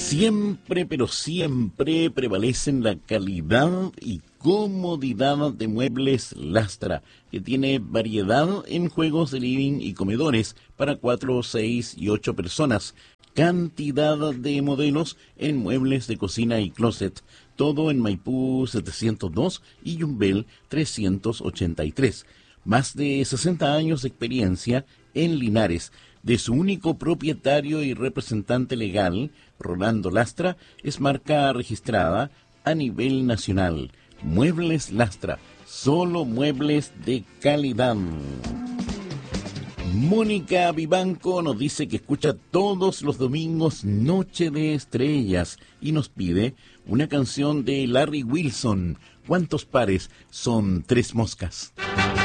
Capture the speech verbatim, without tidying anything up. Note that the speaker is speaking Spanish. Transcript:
Siempre, pero siempre prevalecen la calidad y comodidad de Muebles Lastra, que tiene variedad en juegos de living y comedores para cuatro, seis y ocho personas. Cantidad de modelos en muebles de cocina y closet. Todo en Maipú setecientos dos y Yumbel trescientos ochenta y tres. Más de sesenta años de experiencia en Linares. De su único propietario y representante legal, Rolando Lastra, es marca registrada a nivel nacional. Muebles Lastra, solo muebles de calidad. Mónica Vivanco nos dice que escucha todos los domingos Noche de Estrellas y nos pide una canción de Larry Wilson. ¿Cuántos pares son tres moscas?